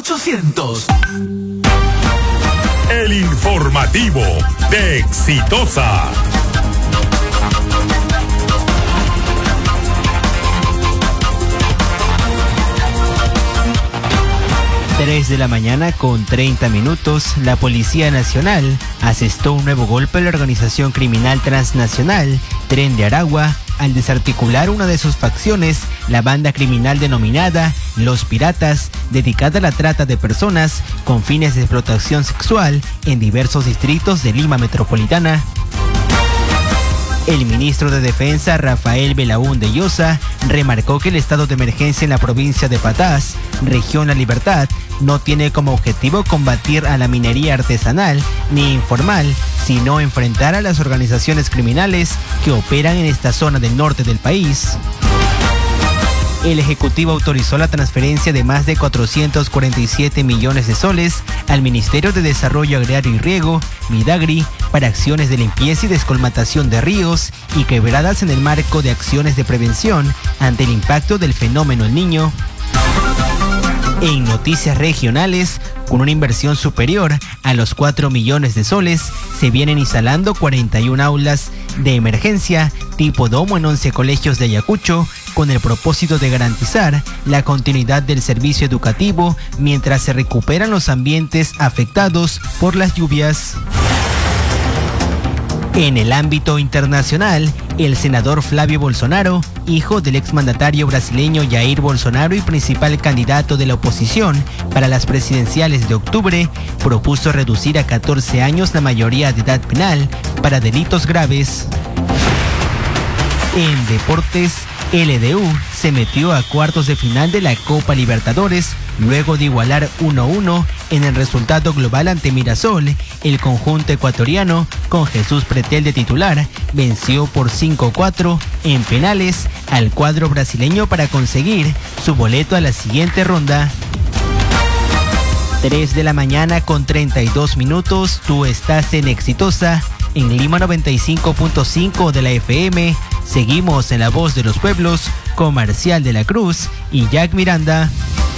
800. El informativo de Exitosa. De la mañana con 30 minutos, la Policía Nacional asestó un nuevo golpe a la organización criminal transnacional Tren de Aragua al desarticular una de sus facciones, la banda criminal denominada Los Piratas, dedicada a la trata de personas con fines de explotación sexual en diversos distritos de Lima Metropolitana. El ministro de Defensa, Rafael Belaúnde Llosa, remarcó que el estado de emergencia en la provincia de Patás, región La Libertad, no tiene como objetivo combatir a la minería artesanal ni informal, sino enfrentar a las organizaciones criminales que operan en esta zona del norte del país. El Ejecutivo autorizó la transferencia de más de 447 millones de soles al Ministerio de Desarrollo Agrario y Riego, Midagri, para acciones de limpieza y descolmatación de ríos y quebradas en el marco de acciones de prevención ante el impacto del fenómeno El Niño. En noticias regionales, con una inversión superior a los 4 millones de soles, se vienen instalando 41 aulas de emergencia tipo domo en 11 colegios de Ayacucho, con el propósito de garantizar la continuidad del servicio educativo mientras se recuperan los ambientes afectados por las lluvias. En el ámbito internacional, el senador Flavio Bolsonaro, hijo del exmandatario brasileño Jair Bolsonaro y principal candidato de la oposición para las presidenciales de octubre, propuso reducir a 14 años la mayoría de edad penal para delitos graves. En deportes, LDU se metió a cuartos de final de la Copa Libertadores luego de igualar 1-1 en el resultado global ante Mirasol. El conjunto ecuatoriano, con Jesús Pretel de titular, venció por 5-4 en penales al cuadro brasileño para conseguir su boleto a la siguiente ronda. 3 de la mañana con 32 minutos, tú estás en Exitosa, en Lima 95.5 de la FM. Seguimos en La Voz de los Pueblos con Marcial de la Cruz y Jack Miranda.